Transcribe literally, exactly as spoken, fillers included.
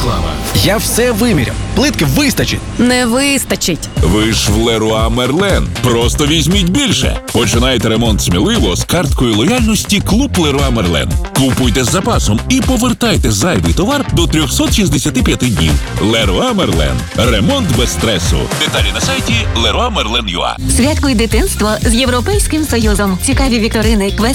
Реклама. Я все виміряв. Плитки вистачить. Не вистачить. Ви ж в Леруа Мерлен. Просто візьміть більше. Починайте ремонт сміливо з карткою лояльності Клуб Леруа Мерлен. Купуйте з запасом і повертайте зайвий товар до триста шістдесят п'ять днів. Леруа Мерлен. Ремонт без стресу. Деталі на сайті леруа мерлен крапка ю а. Святкуй дитинство з Європейським Союзом. Цікаві вікторини, квести